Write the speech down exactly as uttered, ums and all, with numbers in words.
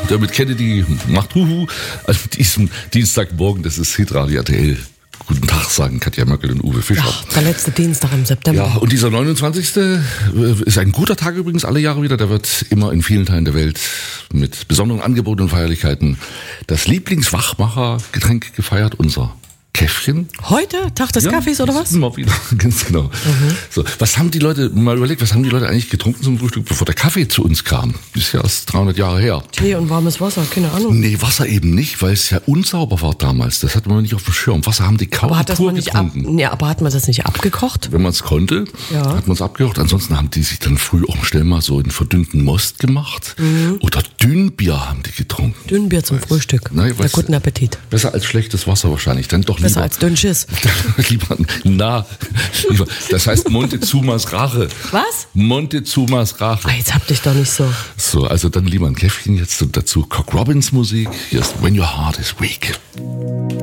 Dermot Kennedy macht Huhu an diesem Dienstagmorgen. Das ist Hitradio R T L. Guten Tag, sagen Katja Möckel und Uwe Fischer. Ja, der letzte Dienstag im September. Ja, und dieser neunundzwanzigste ist ein guter Tag übrigens, alle Jahre wieder. Der wird immer in vielen Teilen der Welt mit besonderen Angeboten und Feierlichkeiten das Lieblingswachmacher-Getränk gefeiert, unser Käffchen. Heute? Tag des Ja, Kaffees oder was? Immer wieder, ganz genau. Mhm. So, was haben die Leute, mal überlegt, was haben die Leute eigentlich getrunken zum Frühstück, bevor der Kaffee zu uns kam? Das ist ja erst dreihundert Jahre her. Tee und warmes Wasser, keine Ahnung. Nee, Wasser eben nicht, weil es ja unsauber war damals. Das hatte man nicht auf dem Schirm. Wasser haben die kaum aber hat das pur man nicht ab, getrunken. ja, aber hat man das nicht abgekocht? Wenn man es konnte, Ja. hat man es abgekocht. Ansonsten haben die sich dann früh auch schnell mal so einen verdünnten Most gemacht. Mhm. Oder Dünnbier haben die getrunken. Dünnbier zum Frühstück. Nein, Na, guten Appetit. Besser als schlechtes Wasser wahrscheinlich. Dann doch lieber. Besser als Dünnschiss. lieber, na, lieber. Das heißt Montezumas Rache. Was? Montezumas Rache. Ah, jetzt hab dich doch nicht so. So, also dann lieber ein Käffchen jetzt und dazu Cock Robins Musik. Hier ist When Your Heart is Weak.